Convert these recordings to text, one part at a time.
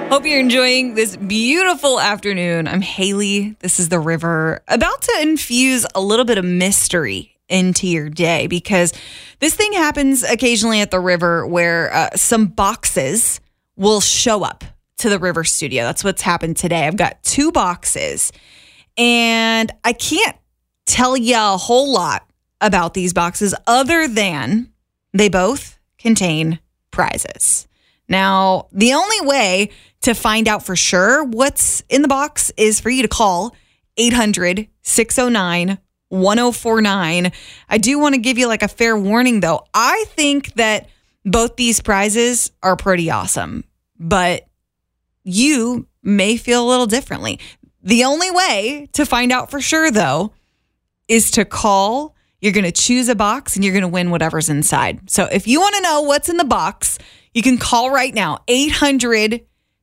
Hope you're enjoying this beautiful afternoon. I'm Haley. This is The River. About to infuse a little bit of mystery into your day because this thing happens occasionally at The River where some boxes will show up to the River studio. That's what's happened today. I've got 2 boxes and I can't tell you a whole lot about these boxes other than they both contain prizes. Now, the only way to find out for sure what's in the box is for you to call 800-609-1049. I do want to give you like a fair warning, though. I think that both these prizes are pretty awesome, but you may feel a little differently. The only way to find out for sure, though, is to call. You're going to choose a box and you're going to win whatever's inside. So if you want to know what's in the box, you can call right now, 800-609-1049,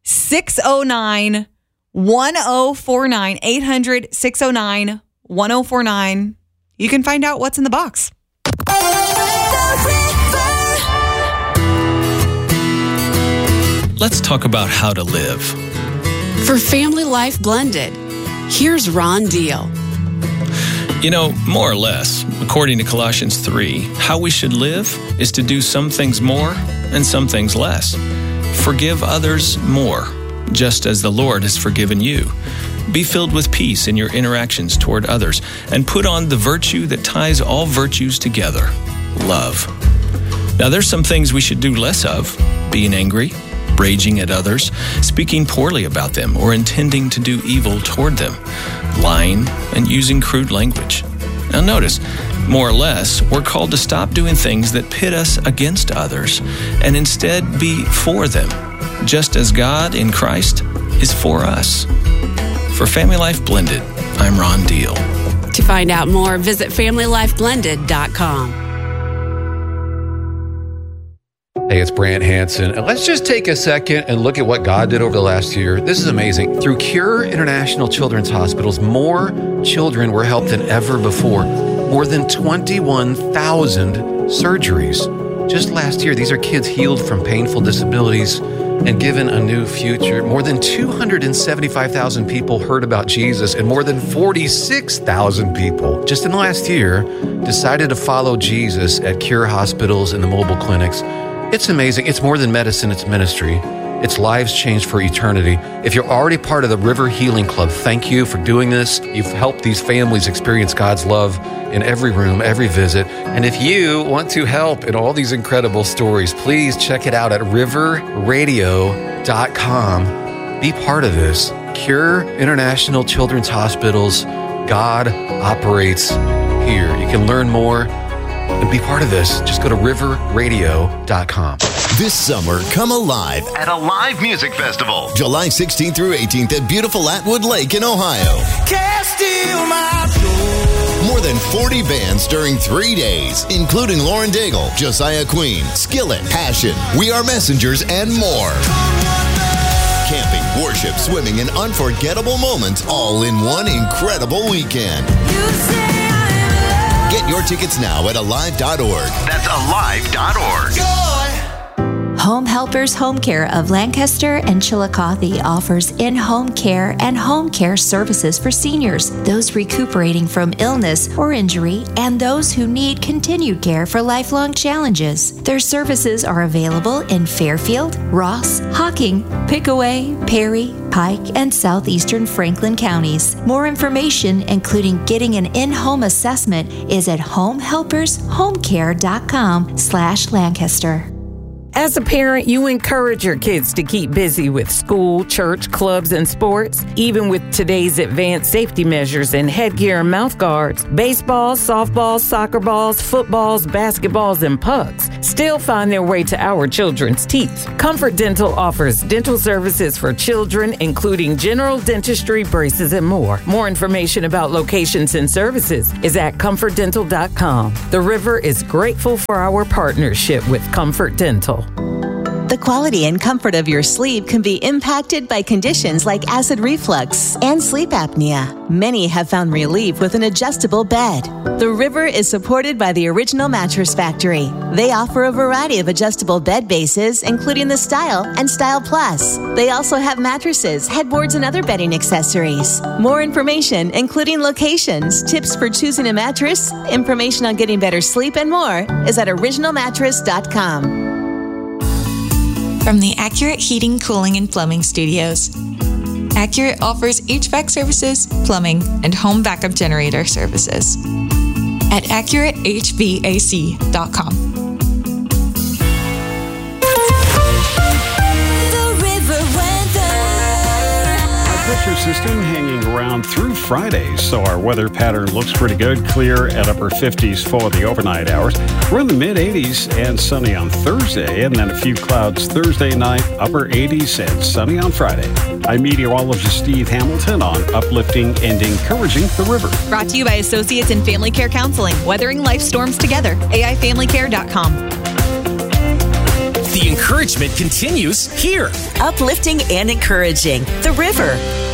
800-609-1049. You can find out what's in the box. Let's talk about how to live. For Family Life Blended, here's Ron Deal. You know, more or less, according to Colossians 3, how we should live is to do some things more and some things less. Forgive others more, just as the Lord has forgiven you. Be filled with peace in your interactions toward others, and put on the virtue that ties all virtues together, love. Now, there's some things we should do less of: being angry, raging at others, speaking poorly about them, or intending to do evil toward them, lying, and using crude language. Now notice, more or less, we're called to stop doing things that pit us against others and instead be for them, just as God in Christ is for us. For Family Life Blended, I'm Ron Deal. To find out more, visit FamilyLifeBlended.com. Hey, it's Brant Hansen, and let's just take a second and look at what God did over the last year. This is amazing. Through Cure International Children's Hospitals, more children were helped than ever before. More than 21,000 surgeries. Just last year, these are kids healed from painful disabilities and given a new future. More than 275,000 people heard about Jesus, and more than 46,000 people just in the last year decided to follow Jesus at Cure hospitals and the mobile clinics. It's amazing. It's more than medicine, it's ministry. It's lives changed for eternity. If you're already part of the River Healing Club, thank you for doing this. You've helped these families experience God's love in every room, every visit. And if you want to help in all these incredible stories, please check it out at riverradio.com. Be part of this. Cure International Children's Hospitals. God operates here. You can learn more and be part of this. Just go to riverradio.com. This summer, come alive at a live music festival. July 16th through 18th at beautiful Atwood Lake in Ohio. Can't steal my joy. More than 40 bands during 3 days, including Lauren Daigle, Josiah Queen, Skillet, Passion, We Are Messengers, and more. Camping, worship, swimming, and unforgettable moments all in one incredible weekend. Get your tickets now at alive.org. That's alive.org. Home Helpers Home Care of Lancaster and Chillicothe offers in-home care and home care services for seniors, those recuperating from illness or injury, and those who need continued care for lifelong challenges. Their services are available in Fairfield, Ross, Hocking, Pickaway, Perry, Pike, and southeastern Franklin counties. More information, including getting an in-home assessment, is at homehelpershomecare.com/Lancaster. As a parent, you encourage your kids to keep busy with school, church, clubs, and sports. Even with today's advanced safety measures and headgear and mouth guards, baseballs, softballs, soccer balls, footballs, basketballs, and pucks still find their way to our children's teeth. Comfort Dental offers dental services for children, including general dentistry, braces, and more. More information about locations and services is at comfortdental.com. The River is grateful for our partnership with Comfort Dental. The quality and comfort of your sleep can be impacted by conditions like acid reflux and sleep apnea. Many have found relief with an adjustable bed. The River is supported by the Original Mattress Factory. They offer a variety of adjustable bed bases, including the Style and Style Plus. They also have mattresses, headboards, and other bedding accessories. More information, including locations, tips for choosing a mattress, information on getting better sleep, and more, is at originalmattress.com. From the Accurate Heating, Cooling, and Plumbing Studios. Accurate offers HVAC services, plumbing, and home backup generator services at AccurateHVAC.com. Pressure system hanging around through Friday, so our weather pattern looks pretty good. Clear at upper 50s for the overnight hours. We're in the mid 80s and sunny on Thursday, and then a few clouds Thursday night, upper 80s and sunny on Friday. I'm meteorologist Steve Hamilton on Uplifting and Encouraging the River. Brought to you by Associates in Family Care Counseling, weathering life storms together. AIFamilyCare.com. The encouragement continues here. Uplifting and encouraging the River.